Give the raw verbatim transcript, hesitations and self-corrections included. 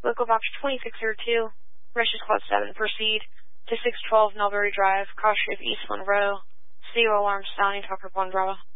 Local Box twenty-six oh two, Rushes Club seven, proceed to six twelve Melbury Drive, Cross Street, East Monroe. C O alarm sounding, Talker one Bravo.